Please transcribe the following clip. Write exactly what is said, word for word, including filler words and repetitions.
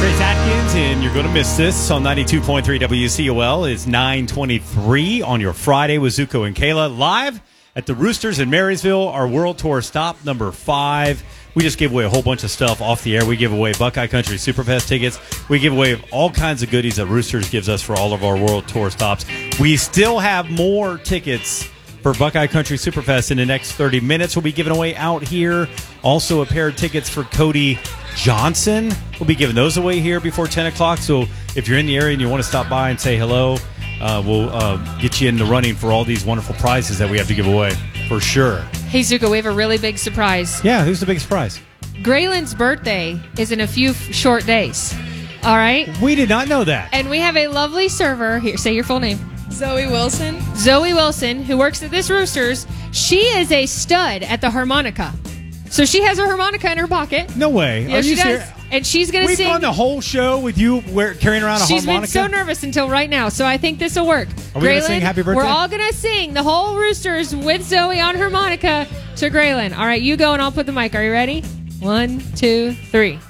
Trace Atkins, and you're going to miss this on ninety-two point three W C O L. It's nine twenty-three on your Friday with Zuko and Kayla, live at the Roosters in Marysville, our World Tour stop number five. We just gave away a whole bunch of stuff off the air. We give away Buckeye Country Superfest tickets. We give away all kinds of goodies that Roosters gives us for all of our World Tour stops. We still have more tickets for Buckeye Country Superfest in the next thirty minutes. We'll be giving away out here. Also, a pair of tickets for Cody Johnson. We'll be giving those away here before ten o'clock. So if you're in the area and you want to stop by and say hello, uh, we'll uh, get you in the running for all these wonderful prizes that we have to give away for sure. Hey, Zuko, we have a really big surprise. Yeah, who's the biggest prize? Graylin's birthday is in a few f- short days. All right? We did not know that. And we have a lovely server. Here, say your full name. Zoe Wilson. Zoe Wilson, who works at this Roosters. She is a stud at the harmonica. So she has her harmonica in her pocket. No way. Yeah, Are she you does. serious? And she's going to We've sing. gone the whole show with you wear, carrying around a She's harmonica? been so nervous until right now, so I think this will work. Are we going to sing Happy Birthday? We're all going to sing the whole Roosters with Zoe on harmonica to Graylin. All right, you go and I'll put the mic. Are you ready? One, two, three.